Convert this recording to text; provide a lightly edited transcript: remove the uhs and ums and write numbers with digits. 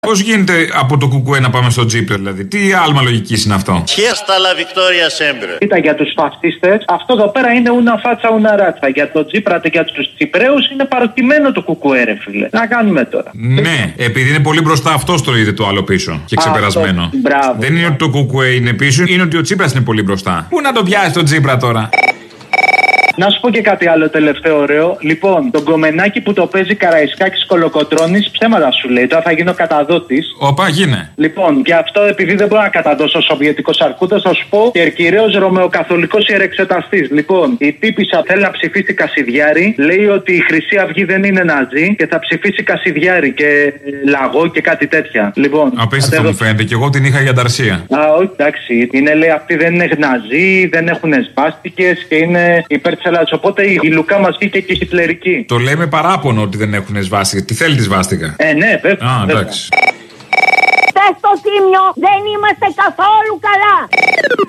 Πώς γίνεται από το Κουκουέ να πάμε στο Τσίπρα, δηλαδή? Τι άλμα λογικής είναι αυτό? Χέστα la victoria sempre. Κοίτα, για τους φασίστες, αυτό εδώ πέρα είναι ούνα φάτσα ούνα ράτσα. Για το Τσίπρα και για τους Τσιπραίους είναι παροτιμένο το Κουκουέ, ρε φίλε. Να κάνουμε τώρα. Ναι, επειδή είναι πολύ μπροστά, αυτό το είδε το άλλο πίσω και ξεπερασμένο. Μπράβο. Δεν είναι ότι το Κουκουέ είναι πίσω, είναι ότι ο Τσίπρας είναι πολύ μπροστά. Πού να το πιάσει το Τσίπρα τώρα? Να σου πω και κάτι άλλο τελευταίο ωραίο. Λοιπόν, τον κομμενάκι που το παίζει Καραϊσκάκης Κολοκοτρώνης, ψέματα σου λέει. Τώρα θα γίνω καταδότης. Όπα, γίνε. Λοιπόν, και αυτό επειδή δεν μπορώ να καταδώσω σοβιετικός αρκούδας, θα σου πω κυριαίος Ρωμαιοκαθολικός ιερεξεταστής. Λοιπόν, η τύπισσα θέλει να ψηφίσει Κασιδιάρη, λέει ότι η Χρυσή Αυγή δεν είναι ναζί και θα ψηφίσει Κασιδιάρη και Λαγό και κάτι τέτοια. Λοιπόν, απίστευτο μου φαίνεται, και εγώ την είχα για ανταρσία. Α, όχι, εντάξει. Είναι, λέει, αυτοί δεν είναι ναζί, δεν έχουν σβάστικες και είναι υπέρ της Ελλάδας. Οπότε η Λουκά μας βγήκε και χιτλερική. Το λέμε παράπονο ότι δεν έχουν σβάστηκα. Τι θέλει τη σβάστηκα? Ναι, βέβαια. Α, εντάξει. Στο Τίμιο δεν είμαστε καθόλου καλά.